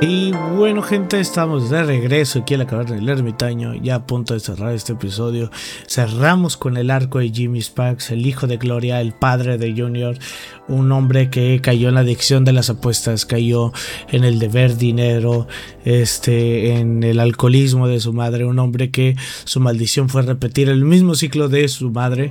Y bueno, gente, estamos de regreso aquí a la caverna del ermitaño, ya a punto de cerrar este episodio. Cerramos con el arco de Jimmy Sparks, el hijo de Gloria, el padre de Junior, un hombre que cayó en la adicción de las apuestas, cayó en el deber dinero, en el alcoholismo de su madre, un hombre que su maldición fue repetir el mismo ciclo de su madre,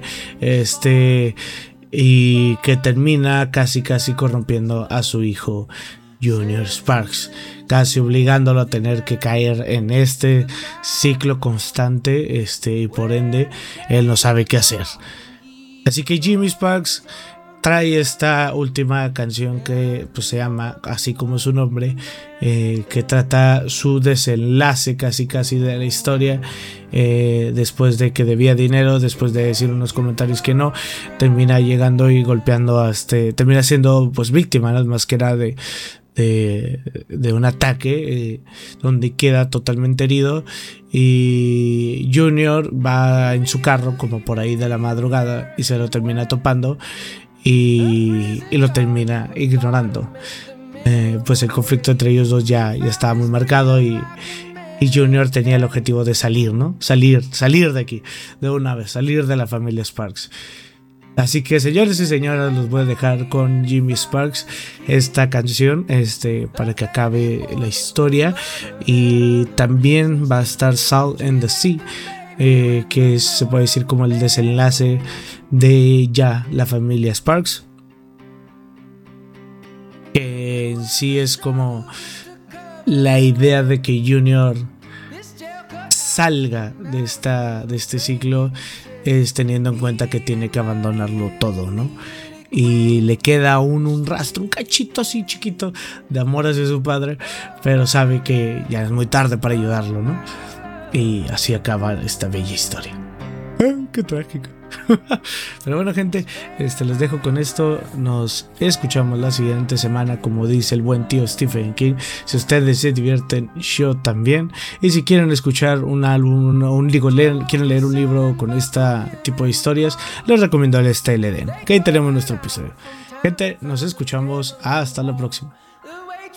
y que termina casi corrompiendo a su hijo Junior Sparks, casi obligándolo a tener que caer en este ciclo constante, y por ende él no sabe qué hacer. Así que Jimmy Sparks trae esta última canción que pues se llama así como su nombre, que trata su desenlace casi de la historia, después de que debía dinero, después de decir unos comentarios que no, termina llegando y golpeando termina siendo pues víctima, ¿no? Más que nada de un ataque, donde queda totalmente herido, y Junior va en su carro como por ahí de la madrugada y se lo termina topando y lo termina ignorando. Pues el conflicto entre ellos dos ya estaba muy marcado, y Junior tenía el objetivo de salir, ¿no? Salir de aquí de una vez, salir de la familia Sparks. Así que, señores y señoras, los voy a dejar con Jimmy Sparks, esta canción, para que acabe la historia. Y también va a estar Salt in the Sea, que se puede decir como el desenlace de ya la familia Sparks, que en sí es como la idea de que Junior salga de este ciclo, es teniendo en cuenta que tiene que abandonarlo todo, ¿no? Y le queda aún un rastro, un cachito así chiquito de amor hacia su padre, pero sabe que ya es muy tarde para ayudarlo, ¿no? Y así acaba esta bella historia. ¡Qué trágico! Pero bueno, gente, les dejo con esto. Nos escuchamos la siguiente semana, como dice el buen tío Stephen King. Si ustedes se divierten, yo también. Y si quieren escuchar un álbum, quieren leer un libro con este tipo de historias, les recomiendo el Stay Eden, que ahí tenemos nuestro episodio. Gente, nos escuchamos. Hasta la próxima.